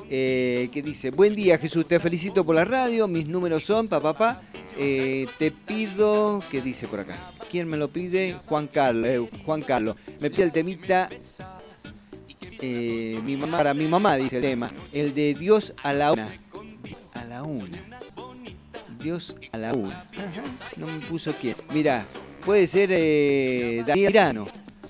que dice: buen día, Jesús, te felicito por la radio, mis números son, papá, te pido, ¿qué dice por acá? ¿Quién me lo pide? Juan Carlos, me pide el temita, para mi mamá, dice el tema, el de Dios a la una. A la una. Dios a la una. Ajá, no me puso quién. Mirá, puede ser Daniel Altamirano.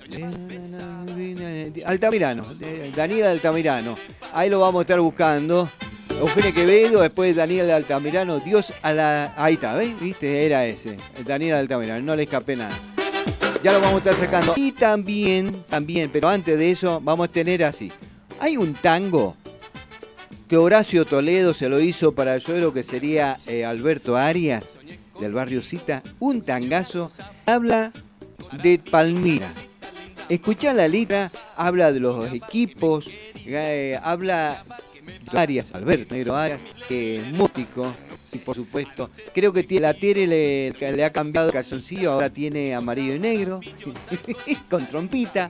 Altamirano, Daniel Altamirano. Ahí lo vamos a estar buscando. Eugenia Quevedo, después Daniel Altamirano, Dios a la... Ahí está, ¿ves? ¿Viste? Era ese, Daniel Altamirano, no le escapé nada. Ya lo vamos a estar sacando. Y también, pero antes de eso, vamos a tener así. Hay un tango que Horacio Toledo se lo hizo para yo creo que sería Alberto Arias, del barrio Cita. Un tangazo, habla de Palmira. Escuchá la letra, habla de los equipos, habla de Arias, Alberto Negro Arias, que es músico, y por supuesto. Creo que la Tere le ha cambiado el calzoncillo, ahora tiene amarillo y negro, con trompita.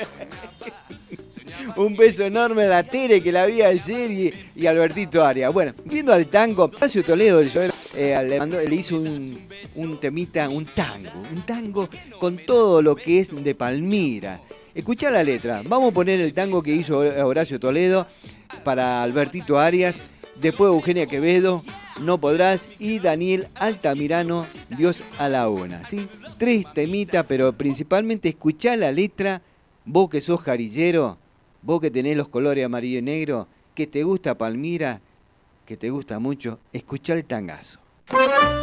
Un beso enorme a la Tere que la vi ayer y Albertito Arias. Bueno, viendo al tango, Horacio Toledo le hizo un temita, un tango con todo lo que es de Palmira. Escuchá la letra. Vamos a poner el tango que hizo Horacio Toledo para Albertito Arias, después Eugenia Quevedo, No Podrás, y Daniel Altamirano, Dios a la una. ¿Sí? 3 temitas, pero principalmente escuchá la letra, vos que sos jarillero, vos que tenés los colores amarillo y negro, que te gusta Palmira, que te gusta mucho, escuchá el tangazo.